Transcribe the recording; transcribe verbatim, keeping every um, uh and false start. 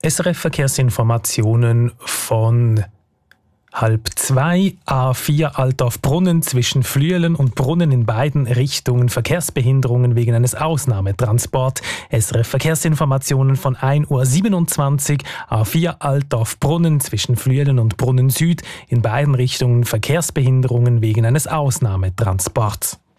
S R F Verkehrsinformationen von halb zwei, A vier Altdorf-Brunnen zwischen Flüelen und Brunnen in beiden Richtungen Verkehrsbehinderungen wegen eines Ausnahmetransports. S R F Verkehrsinformationen von ein Uhr siebenundzwanzig, A vier Altdorf-Brunnen zwischen Flüelen und Brunnen Süd in beiden Richtungen Verkehrsbehinderungen wegen eines Ausnahmetransports.